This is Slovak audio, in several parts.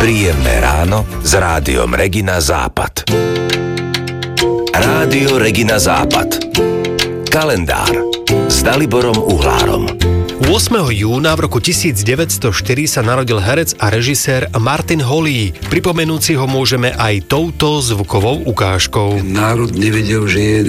Príjemné ráno s Rádiom Regina Západ. Rádio Regina Západ. Kalendár s Daliborom Uhlárom. 8. júna v roku 1904 sa narodil herec a režisér Martin Holý. Pripomenúť si ho môžeme aj touto zvukovou ukážkou. Národ nevedel,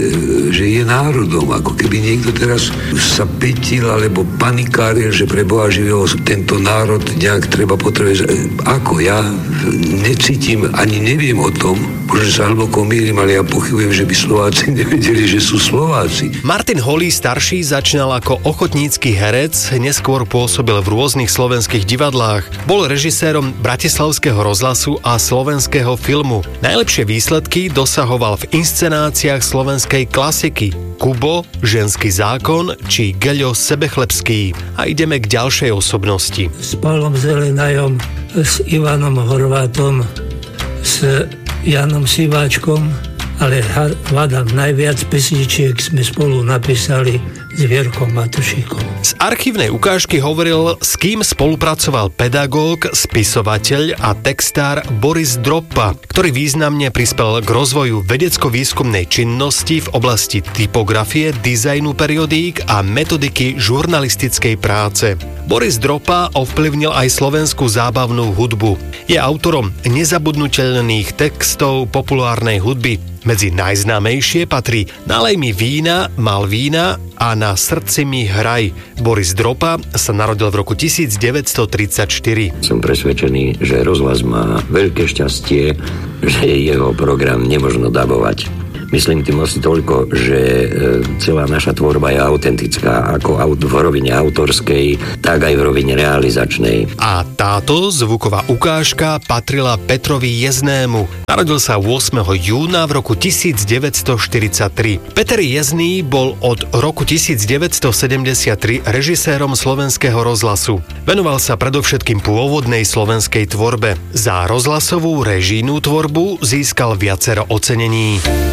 že je národom. Ako keby niekto teraz sa petil alebo panikáril, že pre Boha živého tento národ nejak treba potrebovať. Ako? Ja necítim, ani neviem o tom. Možno sa hlboko mýlim, ale ja pochybujem, že by Slováci nevedeli, že sú Slováci. Martin Holý starší začínal ako ochotnícky herec, neskôr pôsobil v rôznych slovenských divadlách. Bol režisérom Bratislavského rozhlasu a slovenského filmu. Najlepšie výsledky dosahoval v inscenáciách slovenskej klasiky Kubo, Ženský zákon či Geľo Sebechlebský. A ideme k ďalšej osobnosti. S Pavlom Zelenajom, s Ivanom Horvátom, s Janom Siváčkom, ale hádam, najviac pesničiek sme spolu napísali s Vierkom Matušíkom. Z archívnej ukážky hovoril, s kým spolupracoval pedagóg, spisovateľ a textár Boris Dropa, ktorý významne prispel k rozvoju vedecko-výskumnej činnosti v oblasti typografie, dizajnu periodík a metodiky žurnalistickej práce. Boris Dropa ovplyvnil aj slovenskú zábavnú hudbu. Je autorom nezabudnuteľných textov populárnej hudby. Medzi najznámejšie patrí Nalej mi vína, mal vína a Na srdci mi hraj. Boris Dropa sa narodil v roku 1934. Som presvedčený, že rozhlas má veľké šťastie, že jeho program nemožno dabovať. Myslím tým asi toľko, že celá naša tvorba je autentická, ako v rovine autorskej, tak aj v rovine realizačnej. A táto zvuková ukážka patrila Petrovi Jeznému. Narodil sa 8. júna v roku 1943. Peter Jezný bol od roku 1973 režisérom slovenského rozhlasu. Venoval sa predovšetkým pôvodnej slovenskej tvorbe. Za rozhlasovú režijnú tvorbu získal viacero ocenení.